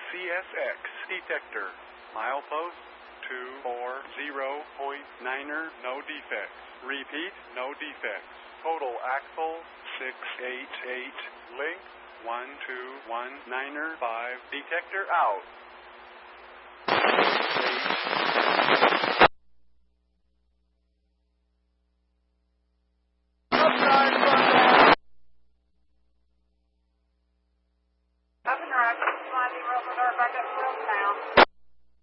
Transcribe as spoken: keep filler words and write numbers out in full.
C S X detector. Milepost two four zero point niner, no defects. Repeat, no defects. Total axle six eight eight. Length one two one niner five. Detector out. Eight.